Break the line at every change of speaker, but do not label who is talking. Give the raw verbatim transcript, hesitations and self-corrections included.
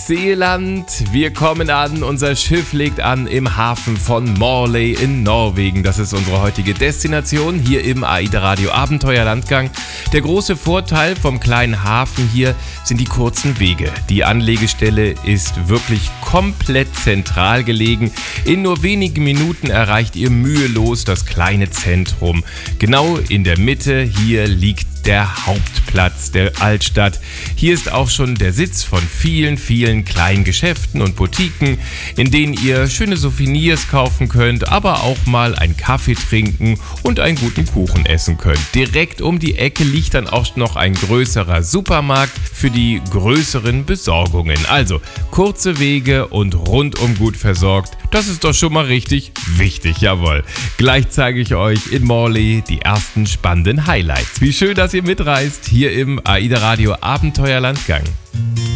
Seeland. Wir kommen an, unser Schiff legt an im Hafen von Morley in Norwegen. Das ist unsere heutige Destination hier im AIDA Radio Abenteuerlandgang. Der große Vorteil vom kleinen Hafen hier sind die kurzen Wege. Die Anlegestelle ist wirklich komplett zentral gelegen. In nur wenigen Minuten erreicht ihr mühelos das kleine Zentrum. Genau in der Mitte hier liegt der Hauptplatz der Altstadt. Hier ist auch schon der Sitz von vielen, vielen kleinen Geschäften und Boutiquen, in denen ihr schöne Souvenirs kaufen könnt, aber auch mal einen Kaffee trinken und einen guten Kuchen essen könnt. Direkt um die Ecke liegt dann auch noch ein größerer Supermarkt für die größeren Besorgungen. Also kurze Wege und rundum gut versorgt. Das ist doch schon mal richtig wichtig, jawohl. Gleich zeige ich euch in Morley die ersten spannenden Highlights. Wie schön, dass ihr mitreist hier im AIDA Radio Abenteuerlandgang.